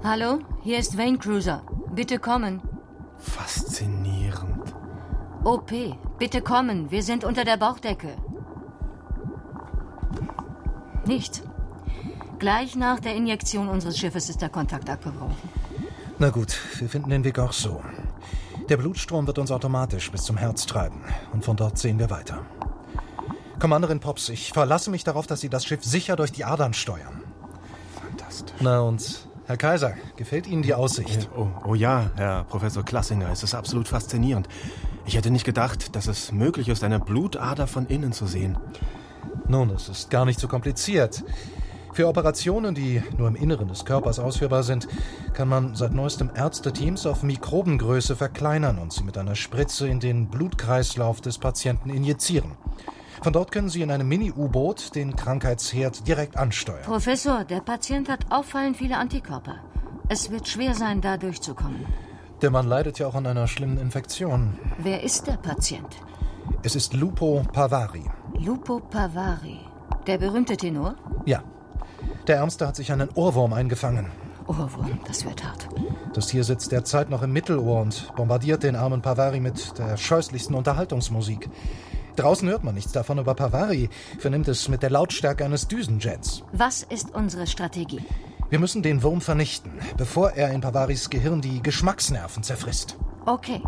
Hallo, hier ist Wayne Cruiser. Bitte kommen. Faszinierend. OP, bitte kommen. Wir sind unter der Bauchdecke. Nichts. Gleich nach der Injektion unseres Schiffes ist der Kontakt abgebrochen. Na gut, wir finden den Weg auch so. Der Blutstrom wird uns automatisch bis zum Herz treiben. Und von dort sehen wir weiter. Commanderin Pops, ich verlasse mich darauf, dass Sie das Schiff sicher durch die Adern steuern. Fantastisch. Na und, Herr Kaiser, gefällt Ihnen die Aussicht? Oh ja, Herr Professor Klassinger, es ist absolut faszinierend. Ich hätte nicht gedacht, dass es möglich ist, eine Blutader von innen zu sehen. Nun, es ist gar nicht so kompliziert. Für Operationen, die nur im Inneren des Körpers ausführbar sind, kann man seit neuestem Ärzteteams auf Mikrobengröße verkleinern und sie mit einer Spritze in den Blutkreislauf des Patienten injizieren. Von dort können Sie in einem Mini-U-Boot den Krankheitsherd direkt ansteuern. Professor, der Patient hat auffallend viele Antikörper. Es wird schwer sein, da durchzukommen. Der Mann leidet ja auch an einer schlimmen Infektion. Wer ist der Patient? Es ist Lupo Pavari. Lupo Pavari. Der berühmte Tenor? Ja. Der Ärmste hat sich einen Ohrwurm eingefangen. Ohrwurm, das wird hart. Das Tier sitzt derzeit noch im Mittelohr und bombardiert den armen Pavari mit der scheußlichsten Unterhaltungsmusik. Draußen hört man nichts davon, aber Pavari vernimmt es mit der Lautstärke eines Düsenjets. Was ist unsere Strategie? Wir müssen den Wurm vernichten, bevor er in Pavaris Gehirn die Geschmacksnerven zerfrisst. Okay.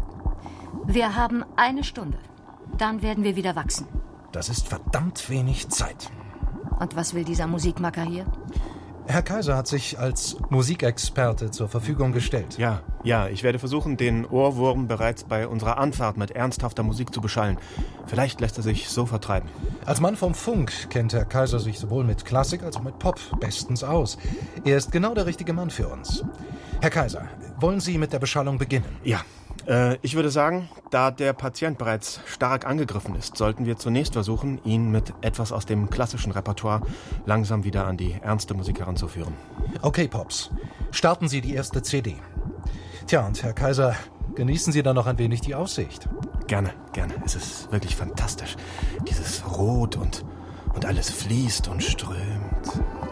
Wir haben 1 Stunde. Dann werden wir wieder wachsen. Das ist verdammt wenig Zeit. Und was will dieser Musikmacker hier? Herr Kaiser hat sich als Musikexperte zur Verfügung gestellt. Ja, ich werde versuchen, den Ohrwurm bereits bei unserer Anfahrt mit ernsthafter Musik zu beschallen. Vielleicht lässt er sich so vertreiben. Als Mann vom Funk kennt Herr Kaiser sich sowohl mit Klassik als auch mit Pop bestens aus. Er ist genau der richtige Mann für uns. Herr Kaiser, wollen Sie mit der Beschallung beginnen? Ja. Ich würde sagen, da der Patient bereits stark angegriffen ist, sollten wir zunächst versuchen, ihn mit etwas aus dem klassischen Repertoire langsam wieder an die ernste Musik heranzuführen. Okay, Pops. Starten Sie die erste CD. Tja, und Herr Kaiser, genießen Sie dann noch ein wenig die Aussicht. Gerne. Es ist wirklich fantastisch. Dieses Rot und alles fließt und strömt.